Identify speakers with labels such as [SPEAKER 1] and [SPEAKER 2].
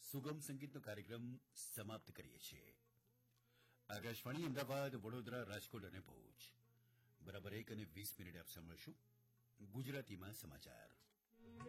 [SPEAKER 1] સુગમ સંગીતનો કાર્યક્રમ સમાપ્ત કરીએ છીએ. આકાશવાણી અમદાવાદ, વડોદરા, રાજકોટ અને ભુજ બરાબર 1:20 આપ સાંભળશું ગુજરાતીમાં સમાચાર.